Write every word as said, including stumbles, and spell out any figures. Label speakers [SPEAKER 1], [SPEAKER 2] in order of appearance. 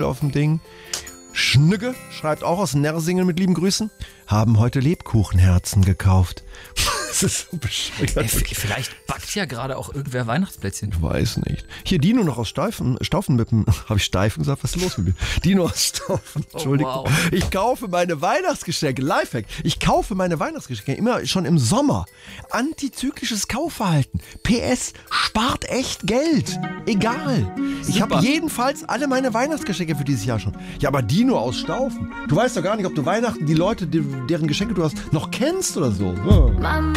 [SPEAKER 1] auf dem Ding. Schnügge schreibt auch aus Nersingen mit lieben Grüßen. Haben heute Lebkuchenherzen gekauft. Das ist so bescheuert.
[SPEAKER 2] Ey, vielleicht backt ja gerade auch irgendwer Weihnachtsplätzchen.
[SPEAKER 1] Ich weiß nicht. Hier Dino noch aus Steifen, Stauffenbippen. Habe ich Steifen gesagt? Was ist los mit mir? Dino aus Staufen. Entschuldigung.
[SPEAKER 2] Oh, wow.
[SPEAKER 1] Ich kaufe meine Weihnachtsgeschenke. Lifehack. Ich kaufe meine Weihnachtsgeschenke immer schon im Sommer. Antizyklisches Kaufverhalten. P S. Spart echt Geld. Egal. Ich habe jedenfalls alle meine Weihnachtsgeschenke für dieses Jahr schon. Ja, aber Dino aus Staufen. Du weißt doch gar nicht, ob du Weihnachten die Leute, deren Geschenke du hast, noch kennst oder so. Hm.
[SPEAKER 3] Mama.